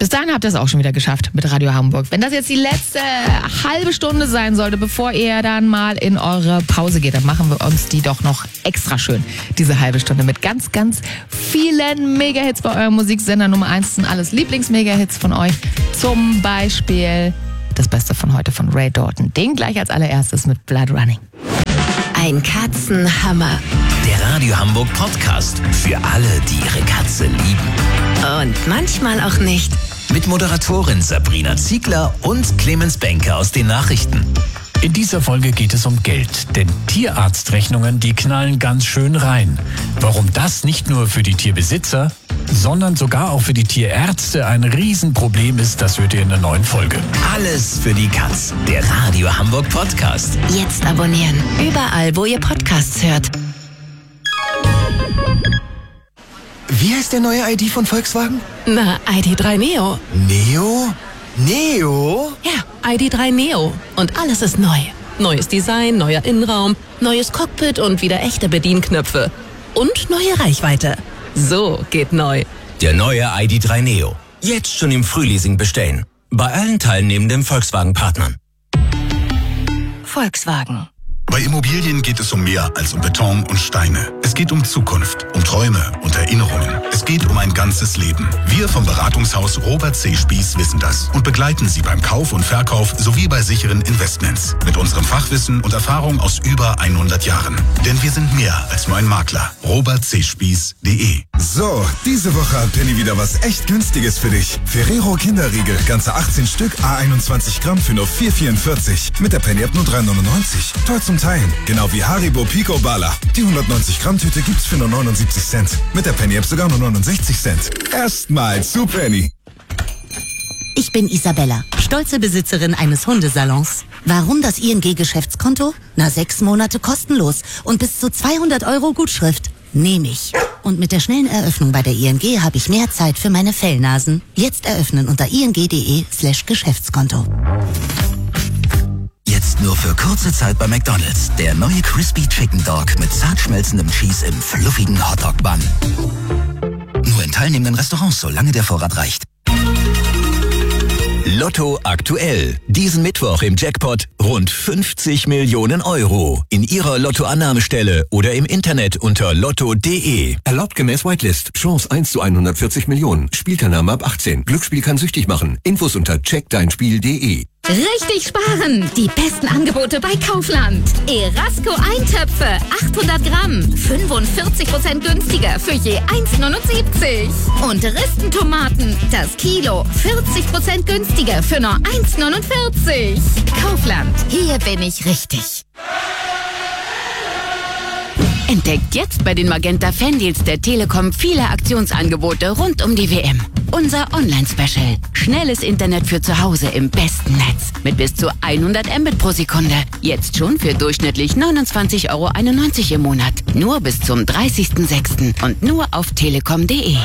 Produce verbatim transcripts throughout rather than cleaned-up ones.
Bis dahin habt ihr es auch schon wieder geschafft mit Radio Hamburg. Wenn das jetzt die letzte halbe Stunde sein sollte, bevor ihr dann mal in eure Pause geht, dann machen wir uns die doch noch extra schön, diese halbe Stunde mit ganz, ganz vielen Mega-Hits bei eurem Musiksender Nummer eins. Sind alles Lieblings-Mega-Hits von euch. Zum Beispiel das Beste von heute von Ray Dalton. Den gleich als allererstes mit Blood Running. Ein Katzenhammer. Der Radio Hamburg Podcast für alle, die ihre Katze lieben. Und manchmal auch nicht. Mit Moderatorin Sabrina Ziegler und Clemens Benke aus den Nachrichten. In dieser Folge geht es um Geld, denn Tierarztrechnungen, die knallen ganz schön rein. Warum das nicht nur für die Tierbesitzer, sondern sogar auch für die Tierärzte ein Riesenproblem ist, das hört ihr in der neuen Folge. Alles für die Katz, der Radio Hamburg Podcast. Jetzt abonnieren, überall, wo ihr Podcasts hört. Wie heißt der neue I D von Volkswagen? Na, I D drei Neo. Neo? Neo? Ja, I D drei Neo. Und alles ist neu. Neues Design, neuer Innenraum, neues Cockpit und wieder echte Bedienknöpfe. Und neue Reichweite. So geht neu. Der neue I D drei Neo. Jetzt schon im Frühleasing bestellen. Bei allen teilnehmenden Volkswagen-Partnern. Volkswagen. Bei Immobilien geht es um mehr als um Beton und Steine. Es geht um Zukunft, um Träume und Erinnerungen. Es geht um ein ganzes Leben. Wir vom Beratungshaus Robert C. Spieß wissen das und begleiten Sie beim Kauf und Verkauf sowie bei sicheren Investments. Mit unserem Fachwissen und Erfahrung aus über hundert Jahren. Denn wir sind mehr als nur ein Makler. robert c spieß punkt de. So, diese Woche hat Penny wieder was echt Günstiges für dich. Ferrero Kinderriegel, ganze achtzehn Stück, a einundzwanzig Gramm für nur vier vierundvierzig. Mit der Penny ab nur drei neunundneunzig. Toll zum Teilen. Genau wie Haribo Pico Bala. Die hundertneunzig Gramm Tüte gibt's für nur neunundsiebzig Cent. Mit der Penny App sogar nur neunundsechzig Cent. Erstmal zu Penny. Ich bin Isabella, stolze Besitzerin eines Hundesalons. Warum das I N G-Geschäftskonto? Na, sechs Monate kostenlos und bis zu zweihundert Euro Gutschrift. Nehme ich. Und mit der schnellen Eröffnung bei der I N G habe ich mehr Zeit für meine Fellnasen. Jetzt eröffnen unter ing.de slash Geschäftskonto. Jetzt nur für kurze Zeit bei McDonald's. Der neue Crispy Chicken Dog mit zart schmelzendem Cheese im fluffigen Hotdog-Bun. Nur in teilnehmenden Restaurants, solange der Vorrat reicht. Lotto aktuell. Diesen Mittwoch im Jackpot rund fünfzig Millionen Euro. In Ihrer Lottoannahmestelle oder im Internet unter lotto punkt de. Erlaubt gemäß Whitelist. Chance eins zu hundertvierzig Millionen. Spielteilnahme ab achtzehn. Glücksspiel kann süchtig machen. Infos unter check dein spiel punkt de. Richtig sparen! Die besten Angebote bei Kaufland. Erasco Eintöpfe, achthundert Gramm, fünfundvierzig Prozent günstiger für je eins neunundsiebzig. Und Ristentomaten, das Kilo, vierzig Prozent günstiger für nur eins neunundvierzig. Kaufland, hier bin ich richtig. Entdeckt jetzt bei den Magenta Fandeals der Telekom viele Aktionsangebote rund um die W M. Unser Online-Special. Schnelles Internet für zu Hause im besten Netz. Mit bis zu hundert Mbit pro Sekunde. Jetzt schon für durchschnittlich neunundzwanzig Euro einundneunzig im Monat. Nur bis zum dreißigsten sechsten und nur auf telekom punkt de.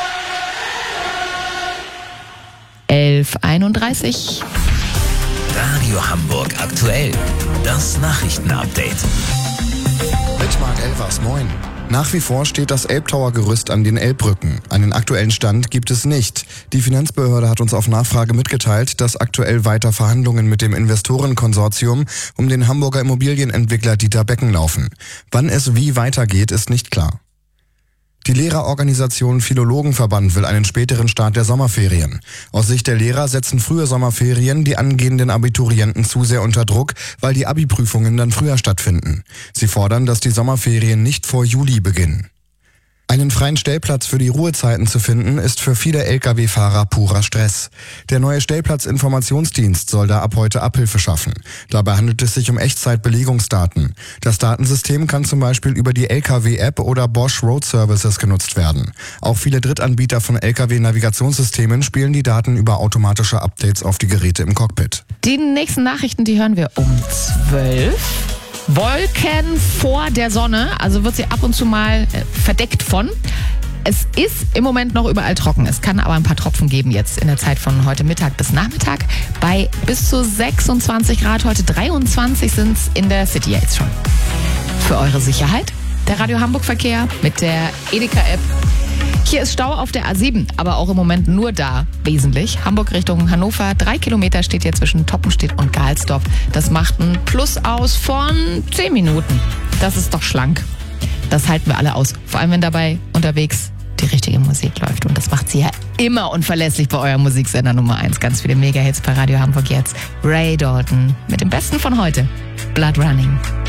elf Uhr einunddreißig. Radio Hamburg aktuell. Das Nachrichtenupdate. Mit Marc Elvers, moin. Nach wie vor steht das Elbtower-Gerüst an den Elbbrücken. Einen aktuellen Stand gibt es nicht. Die Finanzbehörde hat uns auf Nachfrage mitgeteilt, dass aktuell weiter Verhandlungen mit dem Investorenkonsortium um den Hamburger Immobilienentwickler Dieter Becken laufen. Wann es wie weitergeht, ist nicht klar. Die Lehrerorganisation Philologenverband will einen späteren Start der Sommerferien. Aus Sicht der Lehrer setzen frühe Sommerferien die angehenden Abiturienten zu sehr unter Druck, weil die Abi-Prüfungen dann früher stattfinden. Sie fordern, dass die Sommerferien nicht vor Juli beginnen. Einen freien Stellplatz für die Ruhezeiten zu finden, ist für viele L K W-Fahrer purer Stress. Der neue Stellplatzinformationsdienst soll da ab heute Abhilfe schaffen. Dabei handelt es sich um Echtzeitbelegungsdaten. Das Datensystem kann zum Beispiel über die L K W-App oder Bosch Road Services genutzt werden. Auch viele Drittanbieter von L K W-Navigationssystemen spielen die Daten über automatische Updates auf die Geräte im Cockpit. Die nächsten Nachrichten, die hören wir um zwölf. Wolken vor der Sonne, also wird sie ab und zu mal äh, verdeckt von. Es ist im Moment noch überall trocken. Es kann aber ein paar Tropfen geben jetzt in der Zeit von heute Mittag bis Nachmittag. Bei bis zu sechsundzwanzig Grad, heute dreiundzwanzig sind es in der City jetzt schon. Für eure Sicherheit der Radio Hamburg Verkehr mit der Edeka-App. Hier ist Stau auf der A sieben, aber auch im Moment nur da, wesentlich. Hamburg Richtung Hannover, drei Kilometer steht hier zwischen Toppenstedt und Gahlsdorf. Das macht ein Plus aus von zehn Minuten. Das ist doch schlank. Das halten wir alle aus, vor allem wenn dabei unterwegs die richtige Musik läuft. Und das macht sie ja immer unverlässlich bei eurem Musiksender Nummer eins. Ganz viele Mega-Hits bei Radio Hamburg jetzt. Ray Dalton mit dem Besten von heute, Blood Running.